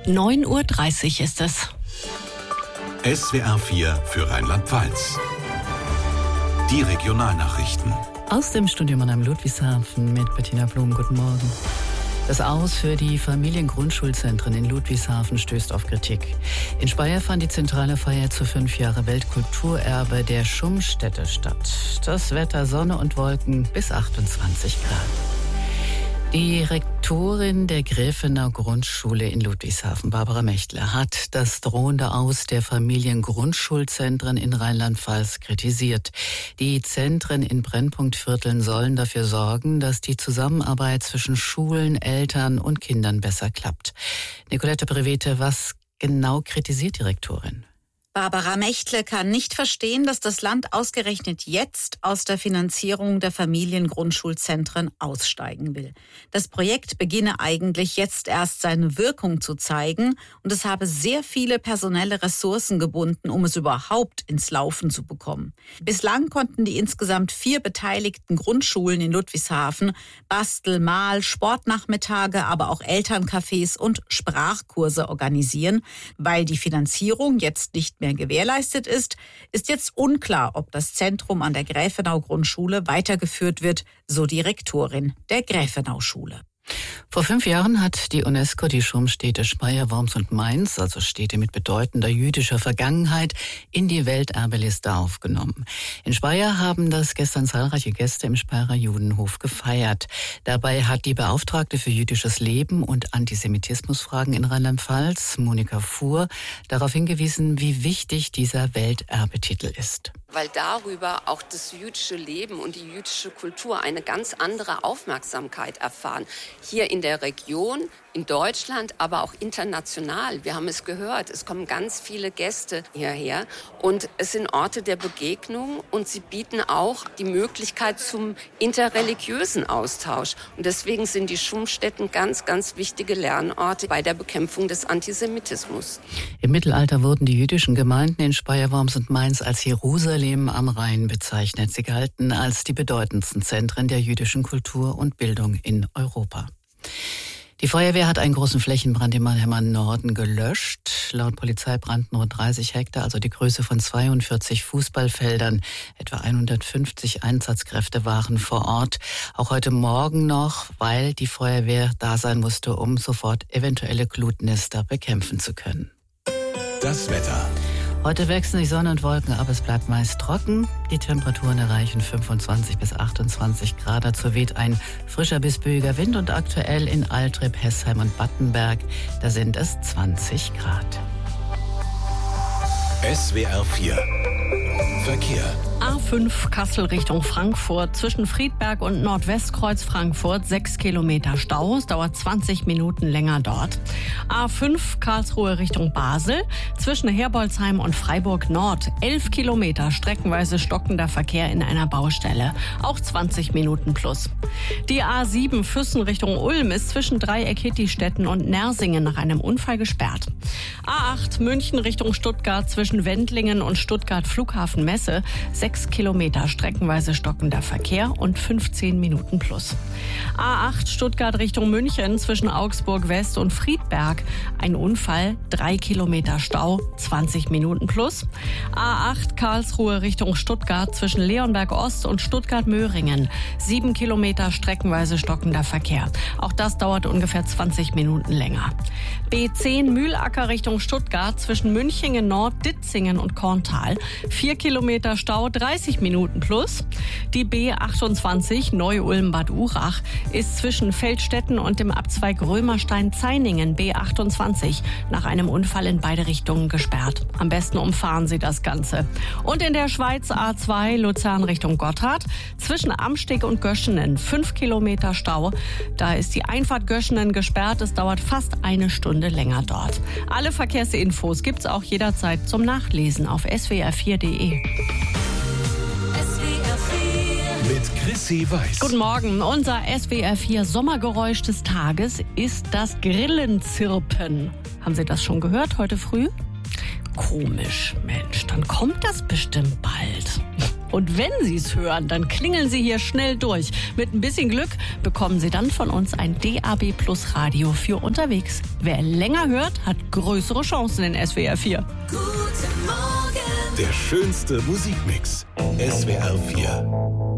9:30 Uhr ist es. SWR 4 für Rheinland-Pfalz. Die Regionalnachrichten. Aus dem Studio Mannheim Ludwigshafen mit Bettina Blum. Guten Morgen. Das Aus für die Familiengrundschulzentren in Ludwigshafen stößt auf Kritik. In Speyer fand die zentrale Feier zu 5 Jahre Weltkulturerbe der Schummstätte statt. Das Wetter Sonne und Wolken bis 28 Grad. Die Rektorin der Gräfenau Grundschule in Ludwigshafen, Barbara Mechtler, hat das drohende Aus der Familiengrundschulzentren in Rheinland-Pfalz kritisiert. Die Zentren in Brennpunktvierteln sollen dafür sorgen, dass die Zusammenarbeit zwischen Schulen, Eltern und Kindern besser klappt. Nicolette Brevete, was genau kritisiert die Rektorin? Barbara Mechtle kann nicht verstehen, dass das Land ausgerechnet jetzt aus der Finanzierung der Familiengrundschulzentren aussteigen will. Das Projekt beginne eigentlich jetzt erst seine Wirkung zu zeigen und es habe sehr viele personelle Ressourcen gebunden, um es überhaupt ins Laufen zu bekommen. Bislang konnten die insgesamt 4 beteiligten Grundschulen in Ludwigshafen Bastel-, Mal-, Sportnachmittage, aber auch Elterncafés und Sprachkurse organisieren. Weil die Finanzierung jetzt nicht mehr gewährleistet ist jetzt unklar, ob das Zentrum an der Gräfenau Grundschule weitergeführt wird, so die Rektorin der Gräfenau Schule. Vor 5 Jahren hat die UNESCO die Schummstädte Speyer, Worms und Mainz, also Städte mit bedeutender jüdischer Vergangenheit, in die Welterbeliste aufgenommen. In Speyer haben das gestern zahlreiche Gäste im Speyerer Judenhof gefeiert. Dabei hat die Beauftragte für jüdisches Leben und Antisemitismusfragen in Rheinland-Pfalz, Monika Fuhr, darauf hingewiesen, wie wichtig dieser Welterbetitel ist. Weil darüber auch das jüdische Leben und die jüdische Kultur eine ganz andere Aufmerksamkeit erfahren. Hier in der Region, in Deutschland, aber auch international. Wir haben es gehört, es kommen ganz viele Gäste hierher und es sind Orte der Begegnung und sie bieten auch die Möglichkeit zum interreligiösen Austausch. Und deswegen sind die Schummstätten ganz, ganz wichtige Lernorte bei der Bekämpfung des Antisemitismus. Im Mittelalter wurden die jüdischen Gemeinden in Speyer, Worms und Mainz als Jerusalem am Rhein bezeichnet. Sie galten als die bedeutendsten Zentren der jüdischen Kultur und Bildung in Europa. Die Feuerwehr hat einen großen Flächenbrand im Mannheimer Norden gelöscht. Laut Polizei brannten rund 30 Hektar, also die Größe von 42 Fußballfeldern. Etwa 150 Einsatzkräfte waren vor Ort. Auch heute Morgen noch, weil die Feuerwehr da sein musste, um sofort eventuelle Glutnester bekämpfen zu können. Das Wetter. Heute wechseln sich Sonne und Wolken, aber es bleibt meist trocken. Die Temperaturen erreichen 25 bis 28 Grad. Dazu weht ein frischer bis böiger Wind und aktuell in Altrip, Hessheim und Battenberg, da sind es 20 Grad. SWR 4 Verkehr. A5 Kassel Richtung Frankfurt. Zwischen Friedberg und Nordwestkreuz Frankfurt 6 Kilometer Stau. Es dauert 20 Minuten länger dort. A5 Karlsruhe Richtung Basel. Zwischen Herbolzheim und Freiburg Nord 11 Kilometer streckenweise stockender Verkehr in einer Baustelle. Auch 20 Minuten plus. Die A7 Füssen Richtung Ulm ist zwischen Dreieck-Hittistetten und Nersingen nach einem Unfall gesperrt. A8 München Richtung Stuttgart zwischen Wendlingen und Stuttgart Flughafen Messe 6 Kilometer streckenweise stockender Verkehr und 15 Minuten plus. A8 Stuttgart Richtung München zwischen Augsburg West und Friedberg. Ein Unfall, 3 Kilometer Stau, 20 Minuten plus. A8 Karlsruhe Richtung Stuttgart zwischen Leonberg Ost und Stuttgart-Möhringen. 7 Kilometer streckenweise stockender Verkehr. Auch das dauert ungefähr 20 Minuten länger. B10 Mühlacker Richtung Stuttgart zwischen Münchingen Nord, Ditzingen und Korntal. 4 Kilometer Stau, 30 Minuten plus. Die B28 Neu-Ulm-Bad Urach ist zwischen Feldstetten und dem Abzweig Römerstein-Zainingen B28 nach einem Unfall in beide Richtungen gesperrt. Am besten umfahren Sie das Ganze. Und in der Schweiz A2 Luzern Richtung Gotthard zwischen Amsteg und Göschenen 5 Kilometer Stau. Da ist die Einfahrt Göschenen gesperrt. Es dauert fast eine Stunde länger dort. Alle Verkehrsinfos gibt's auch jederzeit zum Nachlesen auf swr4.de. Mit Chrissy Weiß. Guten Morgen. Unser SWR4 Sommergeräusch des Tages ist das Grillenzirpen. Haben Sie das schon gehört heute früh? Komisch, Mensch, dann kommt das bestimmt bald. Und wenn Sie es hören, dann klingeln Sie hier schnell durch. Mit ein bisschen Glück bekommen Sie dann von uns ein DAB Plus Radio für unterwegs. Wer länger hört, hat größere Chancen in SWR 4. Der schönste Musikmix. SWR 4.